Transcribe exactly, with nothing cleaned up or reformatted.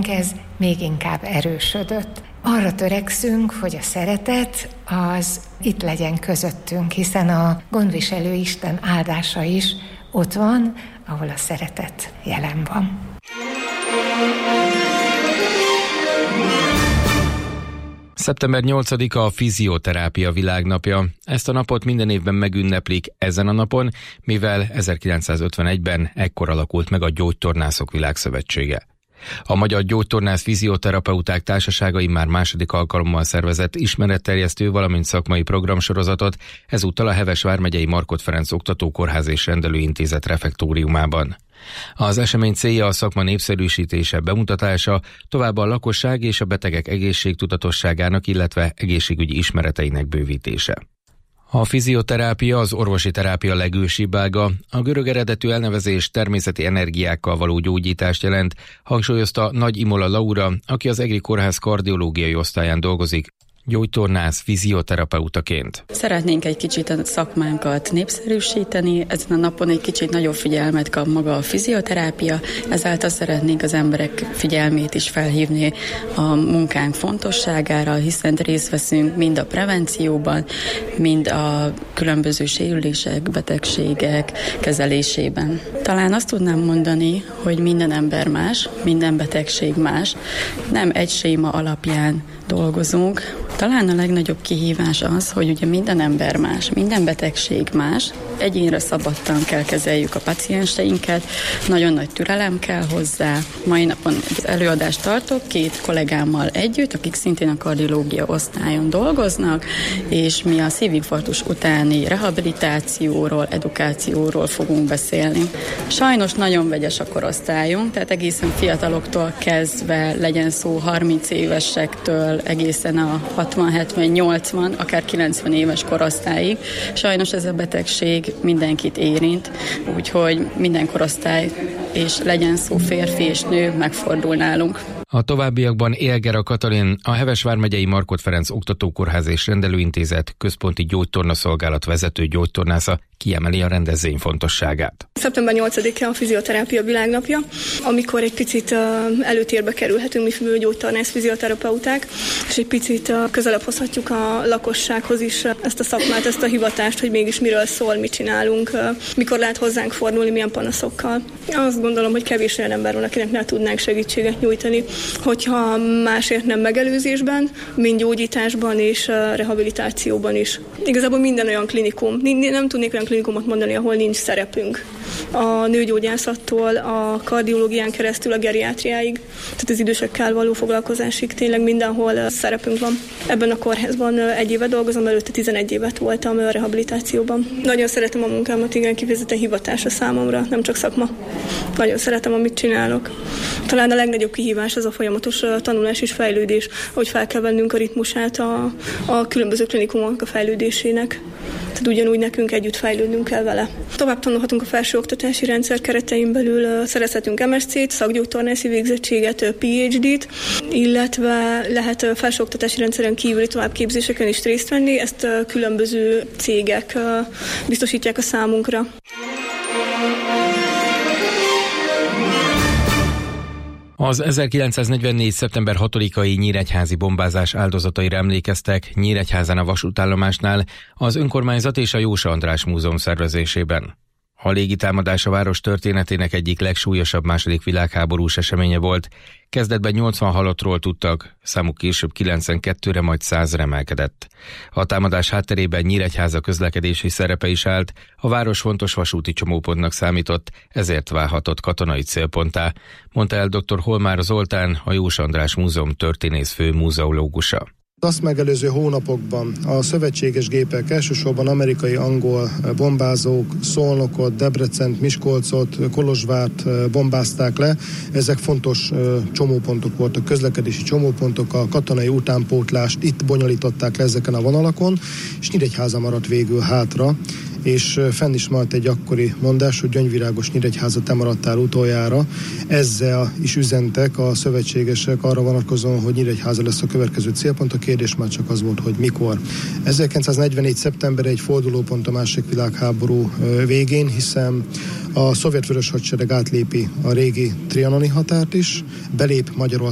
nálunk ez még inkább erősödött. Arra törekszünk, hogy a szeretet az itt legyen közöttünk, hiszen a gondviselő Isten áldása is ott van, ahol a szeretet jelen van. szeptember nyolcadika a fizioterápia világnapja. Ezt a napot minden évben megünneplik ezen a napon, mivel ezerkilencszázötvenegyben ekkor alakult meg a Gyógytornászok Világszövetsége. A Magyar Gyógytornász Fizioterapeuták Társaságai már második alkalommal szervezett ismeretterjesztő, valamint szakmai programsorozatot, ezúttal a Heves vármegyei Markhot Ferenc Oktatókórház és Rendelőintézet refektóriumában. Az esemény célja a szakma népszerűsítése, bemutatása, továbbá a lakosság és a betegek egészségtudatosságának, illetve egészségügyi ismereteinek bővítése. A fizioterápia az orvosi terápia legősibb ága, a görög eredetű elnevezés természeti energiákkal való gyógyítást jelent, hangsúlyozta Nagy Imola Laura, aki az EGRI Kórház kardiológiai osztályán dolgozik, gyógytornász fizioterapeutaként. Szeretnénk egy kicsit a szakmánkat népszerűsíteni, ezen a napon egy kicsit nagyobb figyelmet kap maga a fizioterápia, ezáltal szeretnénk az emberek figyelmét is felhívni a munkánk fontosságára, hiszen részt veszünk mind a prevencióban, mind a különböző sérülések, betegségek kezelésében. Talán azt tudnám mondani, hogy minden ember más, minden betegség más, nem egy séma alapján dolgozunk. Talán a legnagyobb kihívás az, hogy ugye minden ember más, minden betegség más, egyénre szabadtan kell kezeljük a pacienseinket, nagyon nagy türelem kell hozzá. Mai napon az előadást tartok két kollégámmal együtt, akik szintén a kardiológia osztályon dolgoznak, és mi a szívinfarktus utáni rehabilitációról, edukációról fogunk beszélni. Sajnos nagyon vegyes a korosztályunk, tehát egészen fiataloktól kezdve, legyen szó harminc évesektől egészen a hatvan, hetven, nyolcvan, akár kilencven éves korosztályig. Sajnos ez a betegség mindenkit érint, úgyhogy minden korosztály, és legyen szó férfi és nő, megfordul nálunk. A továbbiakban Élgera Katalin, a Heves vármegyei Markhot Ferenc Oktatókórház és Rendelőintézet központi gyógytornaszolgálat vezető gyógytornásza kiemeli a rendezvény fontosságát. szeptember nyolcadika a fizioterápia világnapja, amikor egy picit uh, előtérbe kerülhetünk mi gyógytornász fizioterapeuták, és egy picit uh, közelebb hozhatjuk a lakossághoz is uh, ezt a szakmát, ezt a hivatást, hogy mégis miről szól, mit csinálunk, uh, mikor lehet hozzánk fordulni, milyen panaszokkal. Azt gondolom, hogy kevés olyan ember van, akinek ne tudnánk segítséget nyújtani, hogyha másért nem megelőzésben, mint gyógyításban és uh, rehabilitációban is. Igazából minden olyan klinikum, nem tudnék olyan klinikumot mondani, ahol nincs szerepünk. A nőgyógyászattól, a kardiológián keresztül a geriátriáig, tehát az idősekkel való foglalkozásig tényleg mindenhol szerepünk van. Ebben a kórházban egy éve dolgozom, előtte tizenegy évet voltam a rehabilitációban. Nagyon szeretem a munkámat, igen, kifejezetten hivatás a számomra, nem csak szakma. Nagyon szeretem, amit csinálok. Talán a legnagyobb kihívás az a folyamatos tanulás és fejlődés, hogy fel kell vennünk a ritmusát a, a különböző klinikumok a fejlődésének. Tehát ugyanúgy nekünk együtt fejlődnünk kell vele. Tovább tanulhatunk a felsőoktatási rendszer keretein belül, szerezhetünk em es cét, szakgyógytornászi végzettséget, pé há dét, illetve lehet felsőoktatási rendszeren kívüli továbbképzéseken is részt venni, ezt különböző cégek biztosítják a számunkra. Az ezerkilencszáznegyvennégy. szeptember hatodikai nyíregyházi bombázás áldozataira emlékeztek Nyíregyházán a vasútállomásnál az önkormányzat és a Jósa András Múzeum szervezésében. A légitámadás a város történetének egyik legsúlyosabb második világháborús eseménye volt. Kezdetben nyolcvan halottról tudtak, számuk később kilencvenkettőre, majd százra emelkedett. A támadás hátterében Nyíregyháza közlekedési szerepe is állt, a város fontos vasúti csomópontnak számított, ezért válhatott katonai célponttá, mondta el dr. Holmár Zoltán, a Jósa András Múzeum történész fő múzeológusa. Azt megelőző hónapokban a szövetséges gépek, elsősorban amerikai, angol bombázók Szolnokot, Debrecent, Miskolcot, Kolozsvárt bombázták le. Ezek fontos csomópontok voltak, közlekedési csomópontok, a katonai utánpótlást itt bonyolították le ezeken a vonalakon, és Nyíregyháza maradt végül hátra, és fenn is maradt egy akkori mondás, hogy gyöngyvirágos Nyíregyháza, te maradtál utoljára. Ezzel is üzentek a szövetségesek arra vonatkozóan, hogy Nyíregyháza lesz a következő célpont. A kérdés már csak az volt, hogy mikor. ezerkilencszáznegyvennégy. szeptember egy fordulópont a második világháború végén, hiszen a szovjet vörös hadsereg átlépi a régi trianoni határt is, belép Magyarország